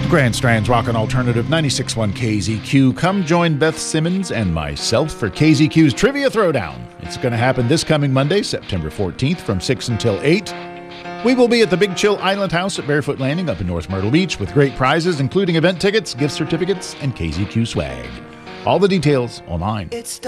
Grand Strand's Rockin' Alternative 96.1 KZQ. Come join Beth Simmons and myself for KZQ's Trivia Throwdown. It's going to happen this coming Monday, September 14th from 6 until 8. We will be at the Big Chill Island House at Barefoot Landing up in North Myrtle Beach with great prizes, including event tickets, gift certificates, and KZQ swag. All the details online.